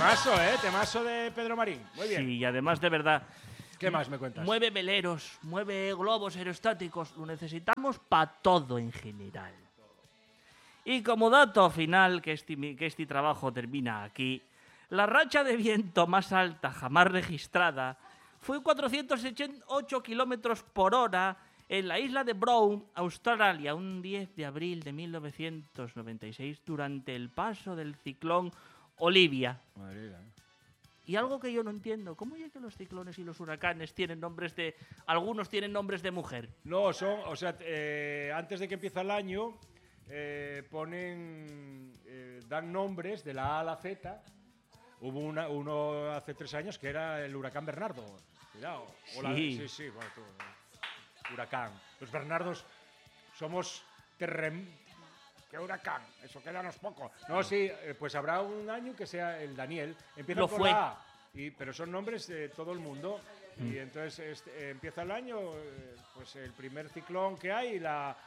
Temazo, ¿eh? Temazo de Pedro Marín. Muy bien. Sí, y además, de verdad, ¿Qué más me cuentas? mueve veleros, mueve globos aerostáticos. Lo necesitamos para todo en general. Y como dato final, que este trabajo termina aquí, la racha de viento más alta jamás registrada fue 408 kilómetros por hora en la isla de Brown, Australia, un 10 de abril de 1996, durante el paso del ciclón Olivia. Madre mía. Y algo que yo no entiendo, ¿cómo es que los ciclones y los huracanes tienen nombres de... Algunos tienen nombres de mujer? No, son, o sea, antes de que empiece el año, dan nombres de la A a la Z. Hubo uno hace 3 años que era el huracán Bernardo. Cuidado. Sí. Sí, bueno, huracán. Los Bernardos somos ¿Qué huracán? Eso quédanos poco. No, sí, pues habrá un año que sea el Daniel. Empieza Lo con fue. la A, pero son nombres de todo el mundo. Y entonces empieza el año, pues el primer ciclón que hay,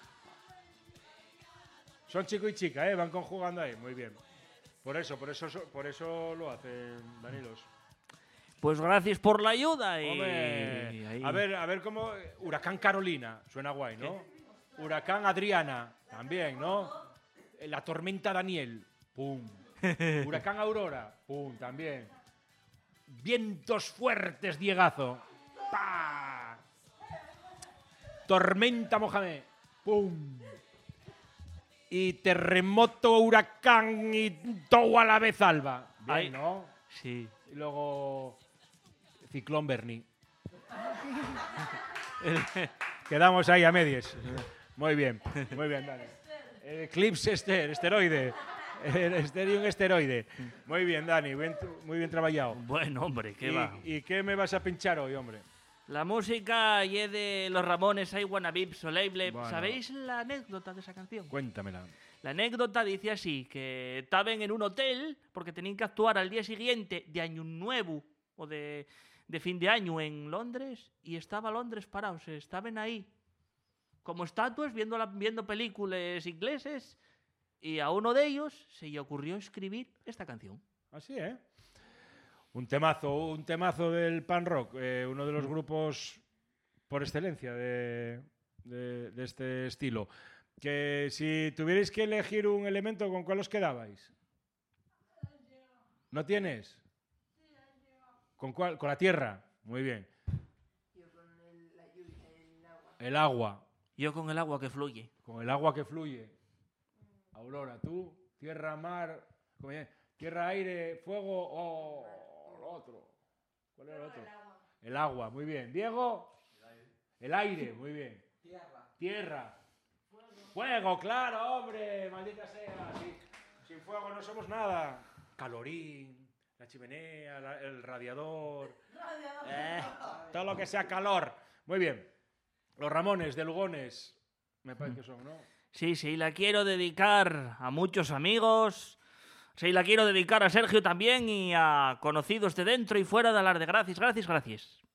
son chico y chica, van conjugando ahí, muy bien. Por eso lo hacen, Danilos. Pues gracias por la ayuda. Hombre, Ahí. a ver cómo... Huracán Carolina, suena guay, ¿no? Huracán Adriana, también, ¿no? La tormenta Daniel, pum. Huracán Aurora, pum, también. Vientos fuertes, Diegazo. ¡Pah! Tormenta Mohamed, pum. Y terremoto, huracán y todo a la vez, Alba. Bien, Ay. ¿no? Sí. Y luego ciclón Bernie. Quedamos ahí a medias. Muy bien, dale. Eclipse esteroide. Un esteroide. Muy bien, Dani, muy bien trabajado. Bueno, hombre, ¿qué va? ¿Y qué me vas a pinchar hoy, hombre? La música y de los Ramones, I Wanna Be Soleil. Bueno. ¿Sabéis la anécdota de esa canción? Cuéntamela. La anécdota dice así, que estaban en un hotel porque tenían que actuar al día siguiente de Año Nuevo o de fin de año en Londres, y estaba Londres parados, estaban ahí como estatuas viendo películas ingleses, y a uno de ellos se le ocurrió escribir esta canción. Así, ¿eh? Un temazo del punk rock, uno de los grupos por excelencia de este estilo. Que si tuvierais que elegir un elemento, ¿con cuál os quedabais? ¿No tienes? ¿Con cuál? Con la tierra. Muy bien. Yo con el agua. El agua. Yo con el agua que fluye. Con el agua que fluye. Aurora, tú, tierra, mar, tierra, aire, fuego o lo otro. ¿Cuál era el otro? El agua, muy bien. Diego, el aire, muy bien. Tierra. Fuego, claro, hombre, maldita sea. Sin fuego no somos nada. Calorín, la chimenea, el radiador. Todo lo que sea calor. Muy bien. Los Ramones de Lugones, me parece que son, ¿no? Sí, la quiero dedicar a muchos amigos. Sí, la quiero dedicar a Sergio también y a conocidos de dentro y fuera de Alarde. Gracias.